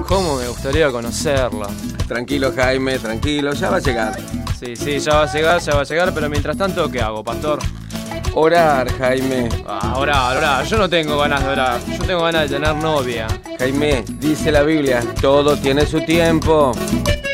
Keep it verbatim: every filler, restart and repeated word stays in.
¿Cómo me gustaría conocerla? Tranquilo, Jaime, tranquilo, ya va a llegar. Sí, sí, ya va a llegar, ya va a llegar, pero mientras tanto, ¿qué hago, pastor? Orar, Jaime. Ah, orar, orar. Yo no tengo ganas de orar. Yo tengo ganas de tener novia. Jaime, dice la Biblia, todo tiene su tiempo.